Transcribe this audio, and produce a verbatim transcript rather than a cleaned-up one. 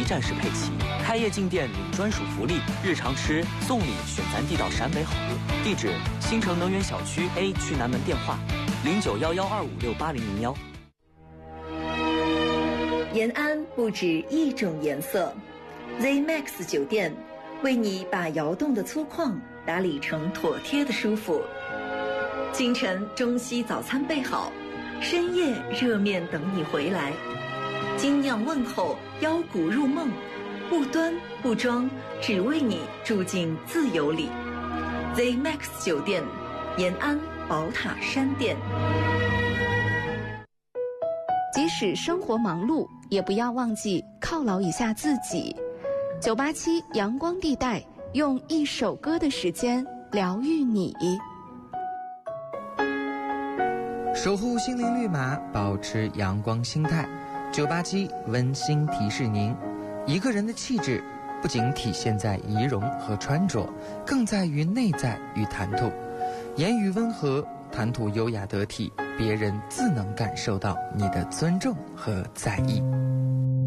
一站式配齐，开业进店领专属福利，日常吃送礼选咱地道陕北好物。地址：新城能源小区 A 区南门，电话零九幺幺二五六八零零幺。 延安不止一种颜色 ，Z Max 酒店为你把窑洞的粗犷打理成妥帖的舒服。清晨中西早餐备好，深夜热面等你回来。精酿问候，腰鼓入梦，不端不装，只为你住进自由里。Z Max 酒店，延安宝塔山店。 即使生活忙碌，也不要忘记犒劳一下自己。九八七阳光地带，用一首歌的时间疗愈你。 守护心灵绿码，保持阳光心态。九八七温馨提示您，一个人的气质不仅体现在仪容和穿着，更在于内在与谈吐。言语温和，谈吐优雅得体，别人自能感受到你的尊重和在意。